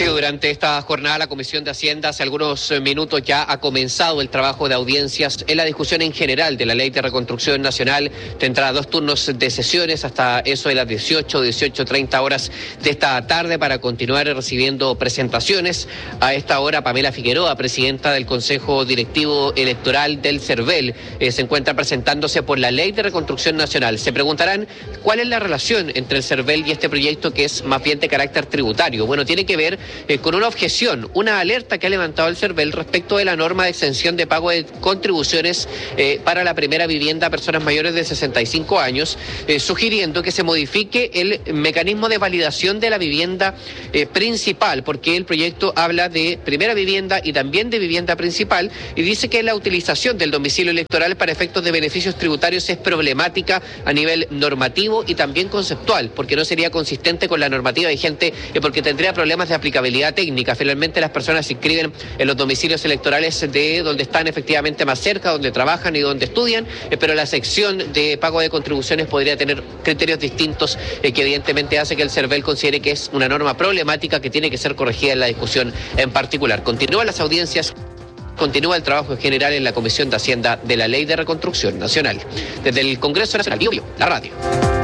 Sí, durante esta jornada la Comisión de Hacienda hace algunos minutos ya ha comenzado el trabajo de audiencias en la discusión en general de la Ley de Reconstrucción Nacional. Tendrá 2 turnos de sesiones hasta eso de las 18:30 horas de esta tarde para continuar recibiendo presentaciones. A esta hora Pamela Figueroa, presidenta del Consejo Directivo Electoral del CERVEL, se encuentra presentándose por la Ley de Reconstrucción Nacional. Se preguntarán cuál es la relación entre el CERVEL y este proyecto que es más bien de carácter tributario. Bueno, tiene que ver con una objeción, una alerta que ha levantado el CERVEL respecto de la norma de exención de pago de contribuciones para la primera vivienda a personas mayores de 65 años, sugiriendo que se modifique el mecanismo de validación de la vivienda principal, porque el proyecto habla de primera vivienda y también de vivienda principal, y dice que la utilización del domicilio electoral para efectos de beneficios tributarios es problemática a nivel normativo y también conceptual, porque no sería consistente con la normativa vigente, porque tendría problemas de aplicabilidad técnica. Finalmente las personas se inscriben en los domicilios electorales de donde están efectivamente más cerca, donde trabajan y donde estudian, pero la sección de pago de contribuciones podría tener criterios distintos, que evidentemente hace que el CERVEL considere que es una norma problemática que tiene que ser corregida en la discusión en particular. Continúan las audiencias. Continúa el trabajo en general en la Comisión de Hacienda de la Ley de Reconstrucción Nacional. Desde el Congreso Nacional, la radio.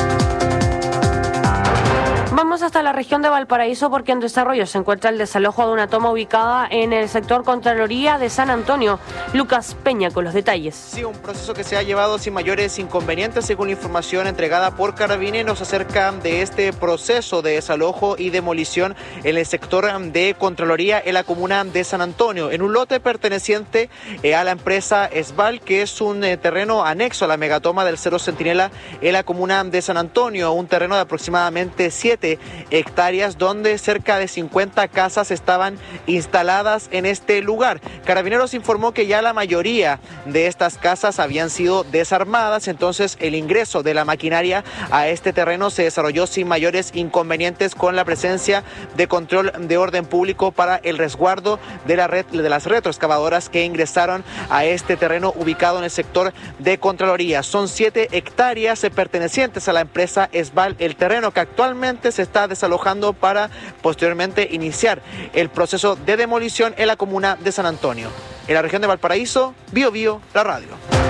Vamos hasta la región de Valparaíso porque en desarrollo se encuentra el desalojo de una toma ubicada en el sector Contraloría de San Antonio. Lucas Peña con los detalles. Sí, un proceso que se ha llevado sin mayores inconvenientes según la información entregada por Carabineros acerca de este proceso de desalojo y demolición en el sector de Contraloría en la comuna de San Antonio, en un lote perteneciente a la empresa Esval, que es un terreno anexo a la megatoma del Cerro Centinela en la comuna de San Antonio, un terreno de aproximadamente 7 hectáreas donde cerca de 50 casas estaban instaladas en este lugar. Carabineros informó que ya la mayoría de estas casas habían sido desarmadas, entonces el ingreso de la maquinaria a este terreno se desarrolló sin mayores inconvenientes, con la presencia de control de orden público para el resguardo de las retroexcavadoras que ingresaron a este terreno ubicado en el sector de Contraloría. Son 7 hectáreas pertenecientes a la empresa Esval, el terreno que actualmente se está desalojando para posteriormente iniciar el proceso de demolición en la comuna de San Antonio. En la región de Valparaíso, Bio Bio, la radio.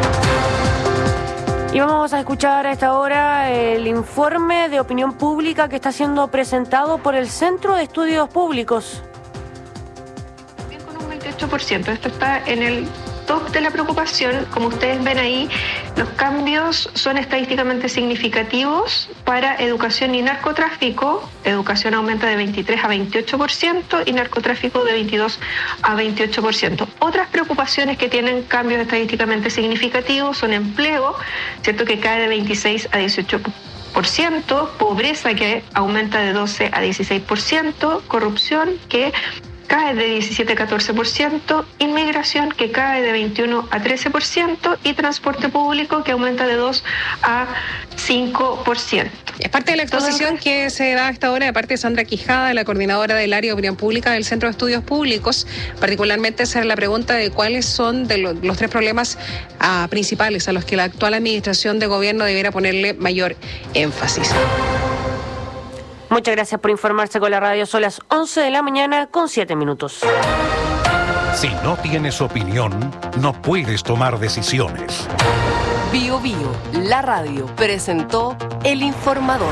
Y vamos a escuchar a esta hora el informe de opinión pública que está siendo presentado por el Centro de Estudios Públicos. También con un 28%, esto está en el top de la preocupación. Como ustedes ven ahí, los cambios son estadísticamente significativos para educación y narcotráfico. Educación aumenta de 23 a 28% y narcotráfico de 22 a 28%. Otras preocupaciones que tienen cambios estadísticamente significativos son empleo, ¿cierto?, que cae de 26 a 18%, pobreza que aumenta de 12 a 16%, corrupción que cae de 17 a 14%, inmigración que cae de 21 a 13% y transporte público que aumenta de 2 a 5%. Es parte de la exposición que se da a esta hora de parte de Sandra Quijada, la coordinadora del área de opinión pública del Centro de Estudios Públicos. Particularmente hacer la pregunta de cuáles son de los 3 problemas principales a los que la actual administración de gobierno debiera ponerle mayor énfasis. Muchas gracias por informarse con la radio. Son las 11 de la mañana con 7 minutos. Si no tienes opinión, no puedes tomar decisiones. Bio Bio, la radio, presentó El Informador.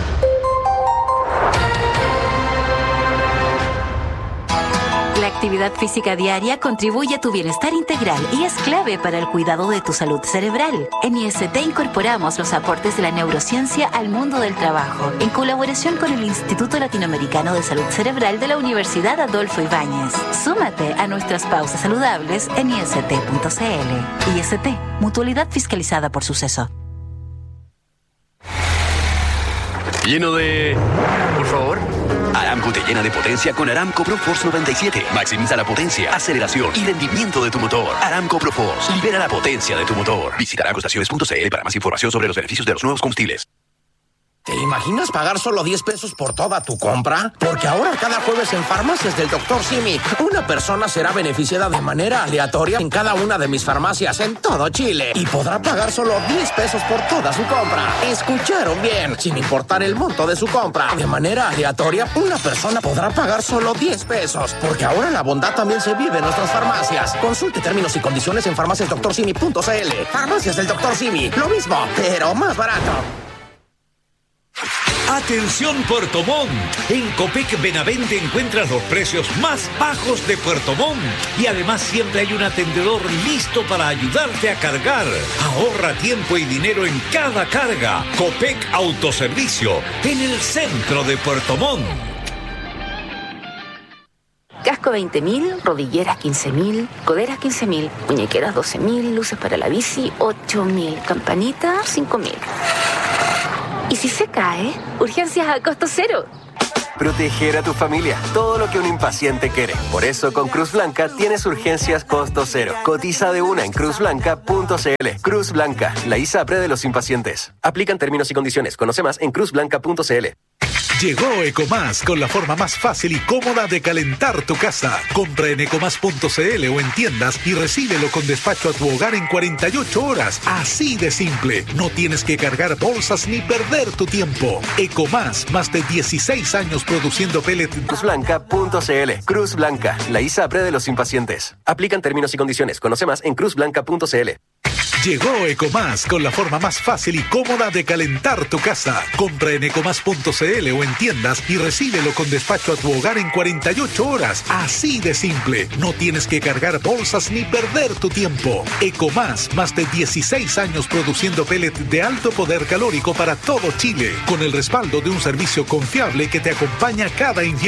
La actividad física diaria contribuye a tu bienestar integral y es clave para el cuidado de tu salud cerebral. En IST incorporamos los aportes de la neurociencia al mundo del trabajo, en colaboración con el Instituto Latinoamericano de Salud Cerebral de la Universidad Adolfo Ibáñez. Súmate a nuestras pausas saludables en ist.cl. IST, mutualidad fiscalizada por Suceso. Lleno de... Por favor. Aramco te llena de potencia con Aramco ProForce 97. Maximiza la potencia, aceleración y rendimiento de tu motor. Aramco ProForce. Libera la potencia de tu motor. Visita aramcoestaciones.cl para más información sobre los beneficios de los nuevos combustibles. ¿Te imaginas pagar solo 10 pesos por toda tu compra? Porque ahora cada jueves en Farmacias del Dr. Simi, una persona será beneficiada de manera aleatoria en cada una de mis farmacias en todo Chile y podrá pagar solo 10 pesos por toda su compra. ¿Escucharon bien? Sin importar el monto de su compra, de manera aleatoria, una persona podrá pagar solo 10 pesos. Porque ahora la bondad también se vive en nuestras farmacias. Consulte términos y condiciones en farmaciasdoctorsimi.cl. Farmacias del Dr. Simi, lo mismo, pero más barato. Atención Puerto Montt, en Copec Benavente encuentras los precios más bajos de Puerto Montt y además siempre hay un atendedor listo para ayudarte a cargar. Ahorra tiempo y dinero en cada carga. Copec Autoservicio, en el centro de Puerto Montt. Casco 20.000, rodilleras 15.000, coderas 15.000, muñequeras 12.000, luces para la bici 8.000, campanita 5.000. ¿Y si se cae? Urgencias a costo cero. Proteger a tu familia, todo lo que un impaciente quiere. Por eso con Cruz Blanca tienes urgencias costo cero. Cotiza de una en cruzblanca.cl. Cruz Blanca, la ISAPRE de los impacientes. Aplican términos y condiciones. Conoce más en cruzblanca.cl. Llegó Ecomás con la forma más fácil y cómoda de calentar tu casa. Compra en ecomás.cl o en tiendas y recíbelo con despacho a tu hogar en 48 horas. Así de simple. No tienes que cargar bolsas ni perder tu tiempo. Ecomás, más de 16 años produciendo pellets. Cruzblanca.cl. Cruz Blanca, la ISAPRE de los impacientes. Aplican términos y condiciones. Conoce más en cruzblanca.cl. Llegó Ecomás con la forma más fácil y cómoda de calentar tu casa. Compra en ecomás.cl o en tiendas y recíbelo con despacho a tu hogar en 48 horas. Así de simple. No tienes que cargar bolsas ni perder tu tiempo. Ecomás, más de 16 años produciendo pellets de alto poder calórico para todo Chile, con el respaldo de un servicio confiable que te acompaña cada invierno.